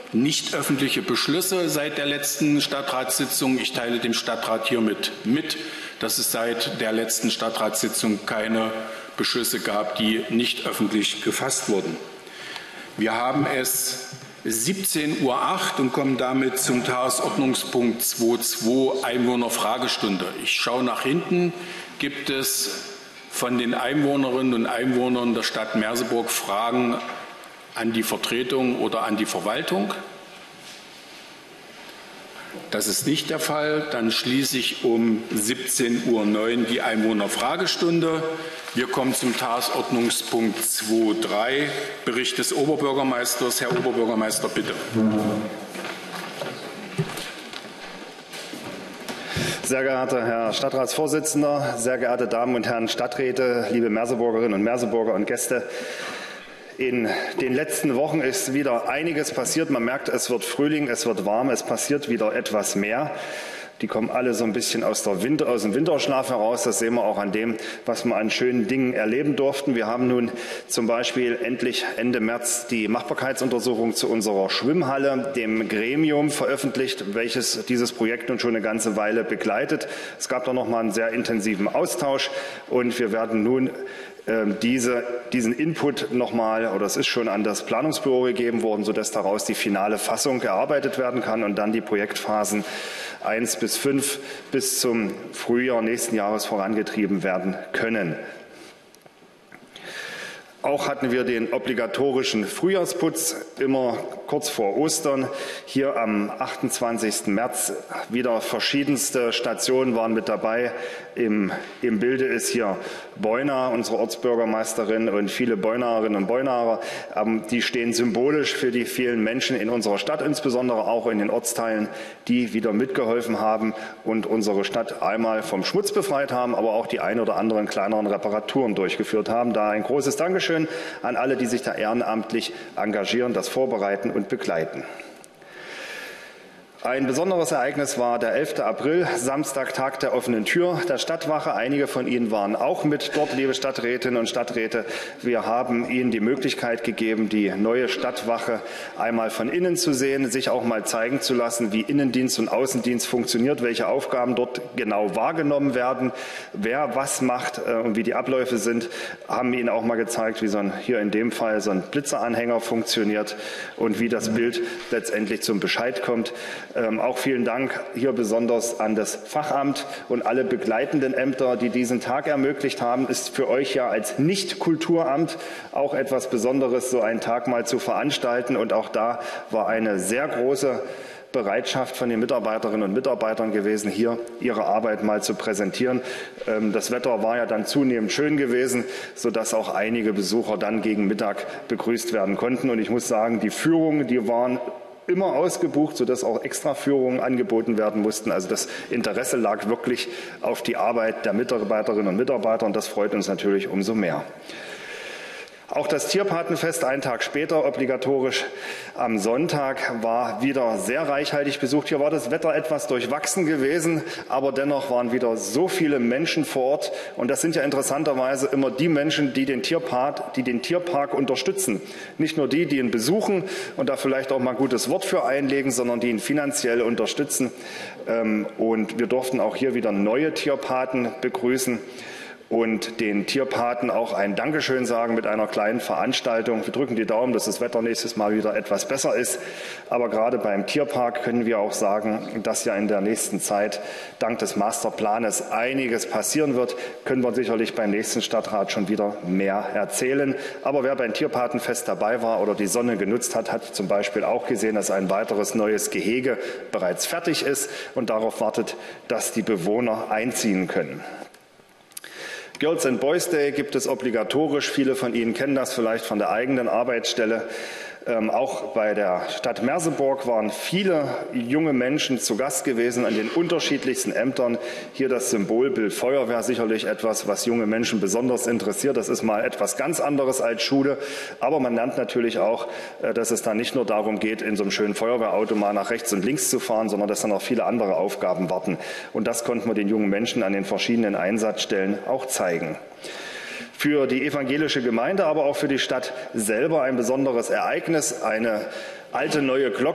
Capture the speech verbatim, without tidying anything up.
nicht öffentliche Beschlüsse seit der letzten Stadtratssitzung. Ich teile dem Stadtrat hiermit mit, dass es seit der letzten Stadtratssitzung keine Beschlüsse gab, die nicht öffentlich gefasst wurden. Wir haben es siebzehn Uhr acht und kommen damit zum Tagesordnungspunkt zwei Punkt zwei Einwohnerfragestunde. Ich schaue nach hinten. Gibt es von den Einwohnerinnen und Einwohnern der Stadt Merseburg Fragen an die Vertretung oder an die Verwaltung? Das ist nicht der Fall. Dann schließe ich um siebzehn Uhr neun die Einwohnerfragestunde. Wir kommen zum Tagesordnungspunkt zwei Punkt drei, Bericht des Oberbürgermeisters. Herr Oberbürgermeister, bitte. Sehr geehrter Herr Stadtratsvorsitzender, sehr geehrte Damen und Herren Stadträte, liebe Merseburgerinnen und Merseburger und Gäste. In den letzten Wochen ist wieder einiges passiert. Man merkt, es wird Frühling, es wird warm, es passiert wieder etwas mehr. Die kommen alle so ein bisschen aus, der Winter, aus dem Winterschlaf heraus. Das sehen wir auch an dem, was wir an schönen Dingen erleben durften. Wir haben nun zum Beispiel endlich Ende März die Machbarkeitsuntersuchung zu unserer Schwimmhalle, dem Gremium, veröffentlicht, welches dieses Projekt nun schon eine ganze Weile begleitet. Es gab da noch mal einen sehr intensiven Austausch und wir werden nun Diese, diesen Input nochmal, oder es ist schon an das Planungsbüro gegeben worden, sodass daraus die finale Fassung erarbeitet werden kann und dann die Projektphasen eins bis fünf bis zum Frühjahr nächsten Jahres vorangetrieben werden können. Auch hatten wir den obligatorischen Frühjahrsputz immer kurz vor Ostern. Hier am achtundzwanzigsten März wieder verschiedenste Stationen waren mit dabei. Im, im Bilde ist hier Beuna, unsere Ortsbürgermeisterin, und viele Beunarinnen und Beunarer. Ähm, die stehen symbolisch für die vielen Menschen in unserer Stadt, insbesondere auch in den Ortsteilen, die wieder mitgeholfen haben und unsere Stadt einmal vom Schmutz befreit haben, aber auch die ein oder anderen kleineren Reparaturen durchgeführt haben. Da ein großes Dankeschön an alle, die sich da ehrenamtlich engagieren, das vorbereiten und begleiten. Ein besonderes Ereignis war der elfte April, Samstag, Tag der offenen Tür der Stadtwache. Einige von Ihnen waren auch mit dort, liebe Stadträtinnen und Stadträte. Wir haben Ihnen die Möglichkeit gegeben, die neue Stadtwache einmal von innen zu sehen, sich auch mal zeigen zu lassen, wie Innendienst und Außendienst funktioniert, welche Aufgaben dort genau wahrgenommen werden, wer was macht und wie die Abläufe sind. Haben Ihnen auch mal gezeigt, wie so ein, hier in dem Fall so ein Blitzeranhänger funktioniert und wie das Bild letztendlich zum Bescheid kommt. Ähm, auch vielen Dank hier besonders an das Fachamt und alle begleitenden Ämter, die diesen Tag ermöglicht haben. Ist für euch ja als Nicht-Kulturamt auch etwas Besonderes, so einen Tag mal zu veranstalten. Und auch da war eine sehr große Bereitschaft von den Mitarbeiterinnen und Mitarbeitern gewesen, hier ihre Arbeit mal zu präsentieren. Das Wetter war ja dann zunehmend schön gewesen, sodass auch einige Besucher dann gegen Mittag begrüßt werden konnten. Und ich muss sagen, die Führungen, die waren immer ausgebucht, sodass auch Extraführungen angeboten werden mussten. Also das Interesse lag wirklich auf die Arbeit der Mitarbeiterinnen und Mitarbeiter und das freut uns natürlich umso mehr. Auch das Tierpatenfest einen Tag später, obligatorisch am Sonntag, war wieder sehr reichhaltig besucht. Hier war das Wetter etwas durchwachsen gewesen, aber dennoch waren wieder so viele Menschen vor Ort. Und das sind ja interessanterweise immer die Menschen, die den Tierpark, die den Tierpark unterstützen. Nicht nur die, die ihn besuchen und da vielleicht auch mal ein gutes Wort für einlegen, sondern die ihn finanziell unterstützen. Und wir durften auch hier wieder neue Tierpaten begrüßen und den Tierpaten auch ein Dankeschön sagen mit einer kleinen Veranstaltung. Wir drücken die Daumen, dass das Wetter nächstes Mal wieder etwas besser ist. Aber gerade beim Tierpark können wir auch sagen, dass ja in der nächsten Zeit dank des Masterplanes einiges passieren wird. Können wir sicherlich beim nächsten Stadtrat schon wieder mehr erzählen. Aber wer beim Tierpatenfest dabei war oder die Sonne genutzt hat, hat zum Beispiel auch gesehen, dass ein weiteres neues Gehege bereits fertig ist und darauf wartet, dass die Bewohner einziehen können. Girls and Boys Day gibt es obligatorisch. Viele von Ihnen kennen das vielleicht von der eigenen Arbeitsstelle. Ähm, auch bei der Stadt Merseburg waren viele junge Menschen zu Gast gewesen an den unterschiedlichsten Ämtern. Hier das Symbolbild Feuerwehr, sicherlich etwas, was junge Menschen besonders interessiert. Das ist mal etwas ganz anderes als Schule. Aber man lernt natürlich auch, äh, dass es da nicht nur darum geht, in so einem schönen Feuerwehrauto mal nach rechts und links zu fahren, sondern dass dann auch viele andere Aufgaben warten. Und das konnten wir den jungen Menschen an den verschiedenen Einsatzstellen auch zeigen. Für die evangelische Gemeinde, aber auch für die Stadt selber ein besonderes Ereignis, eine alte neue Glocke